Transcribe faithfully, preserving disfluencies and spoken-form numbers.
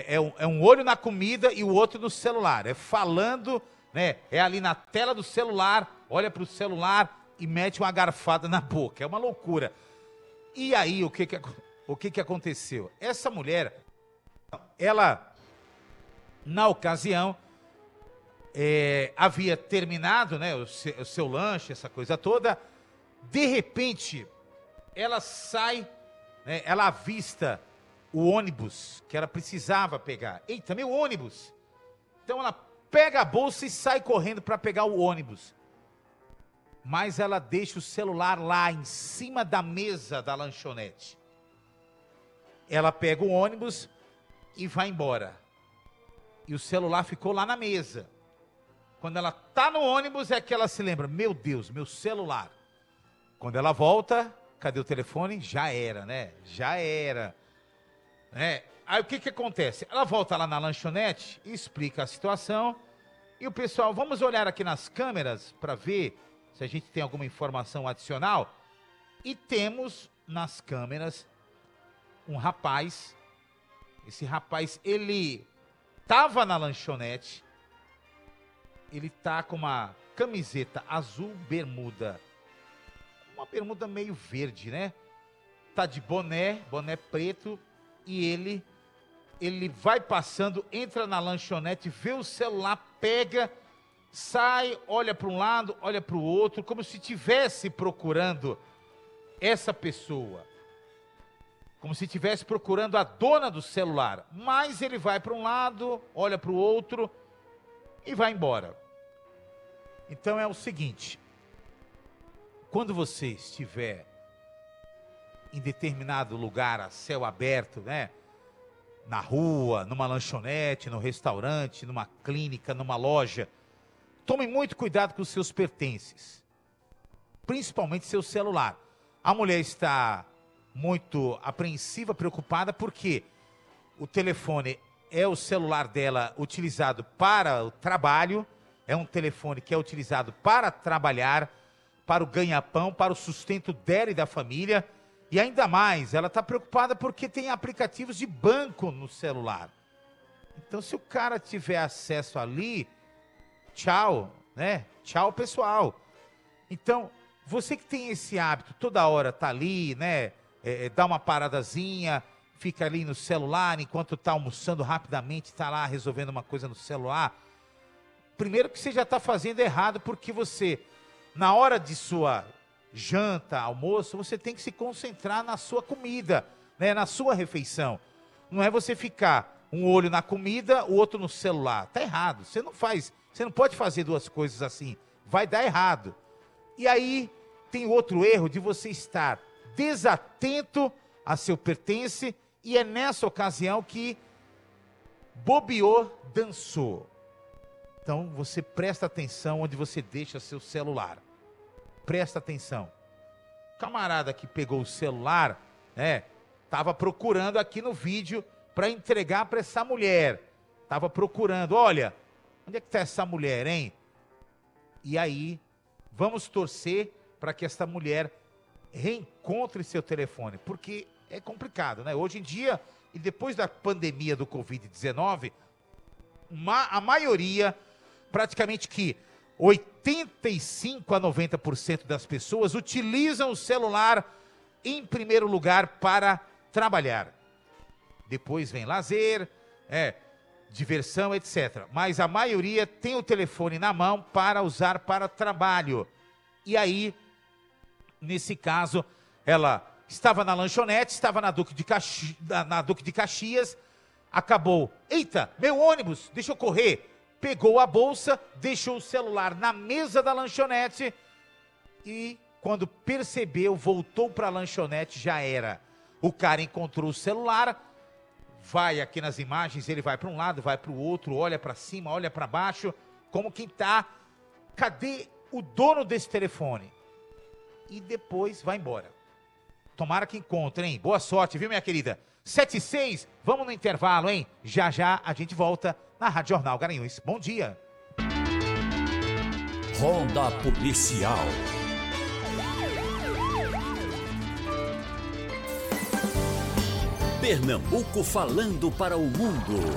é, é, um, é um olho na comida e o outro no celular. É falando, né? É ali na tela do celular, olha pro celular e mete uma garfada na boca. É uma loucura. E aí, o que que, o que que aconteceu? Essa mulher, ela, na ocasião, é, havia terminado, né, o, seu, o seu lanche, essa coisa toda. De repente, ela sai, né, ela avista o ônibus que ela precisava pegar. Eita, meu ônibus! Então ela pega a bolsa e sai correndo para pegar o ônibus. Mas ela deixa o celular lá em cima da mesa da lanchonete. Ela pega o ônibus e vai embora. E o celular ficou lá na mesa. Quando ela tá no ônibus é que ela se lembra, meu Deus, meu celular. Quando ela volta, cadê o telefone? Já era, né? Já era. Né? Aí o que que acontece? Ela volta lá na lanchonete e explica a situação. E o pessoal, vamos olhar aqui nas câmeras para ver se a gente tem alguma informação adicional. E temos nas câmeras um rapaz. Esse rapaz, ele tava na lanchonete. Ele tá com uma camiseta azul, bermuda. Uma bermuda meio verde, né? Tá de boné, boné preto. E ele, ele vai passando, entra na lanchonete, vê o celular, pega, sai, olha para um lado, olha para o outro, como se estivesse procurando essa pessoa. Como se estivesse procurando a dona do celular. Mas ele vai para um lado, olha para o outro e vai embora. Então é o seguinte, quando você estiver em determinado lugar a céu aberto, né? Na rua, numa lanchonete, no restaurante, numa clínica, numa loja, tome muito cuidado com os seus pertences, principalmente seu celular. A mulher está muito apreensiva, preocupada, porque o telefone é o celular dela utilizado para o trabalho, é um telefone que é utilizado para trabalhar, para o ganha-pão, para o sustento dela e da família. E ainda mais, ela está preocupada porque tem aplicativos de banco no celular. Então, se o cara tiver acesso ali, tchau, né? Tchau, pessoal. Então, você que tem esse hábito, toda hora tá ali, né? É, é, dá uma paradazinha, fica ali no celular, enquanto tá almoçando rapidamente, tá lá resolvendo uma coisa no celular. Primeiro que você já está fazendo errado, porque você, na hora de sua janta, almoço, você tem que se concentrar na sua comida, né, na sua refeição. Não é você ficar um olho na comida, o outro no celular. Tá errado. Você não faz, você não pode fazer duas coisas assim. Vai dar errado. E aí tem outro erro de você estar desatento a seu pertence, e é nessa ocasião que bobeou, dançou. Então você presta atenção onde você deixa seu celular. Presta atenção. O camarada que pegou o celular, né, estava procurando aqui no vídeo para entregar para essa mulher. Estava procurando, olha, onde é que está essa mulher, hein? E aí, vamos torcer para que essa mulher reencontre seu telefone, porque é complicado, né? Hoje em dia, e depois da pandemia do covid dezenove, ma- a maioria, praticamente que oitenta e cinco a noventa por cento das pessoas utilizam o celular em primeiro lugar para trabalhar. Depois vem lazer, é, diversão, etcétera. Mas a maioria tem o telefone na mão para usar para trabalho. E aí, nesse caso, ela estava na lanchonete, estava na Duque de, Caxi- na, na Duque de Caxias, acabou. Eita, meu ônibus, deixa eu correr. Pegou a bolsa, deixou o celular na mesa da lanchonete e, quando percebeu, voltou para a lanchonete, já era. O cara encontrou o celular, vai aqui nas imagens, ele vai para um lado, vai para o outro, olha para cima, olha para baixo, como quem tá, cadê o dono desse telefone? E depois vai embora. Tomara que encontre, hein? Boa sorte, viu, minha querida? sete e seis, vamos no intervalo, hein? Já já a gente volta na Rádio Jornal Garanhuns. Bom dia. Ronda Policial. Pernambuco falando para o mundo.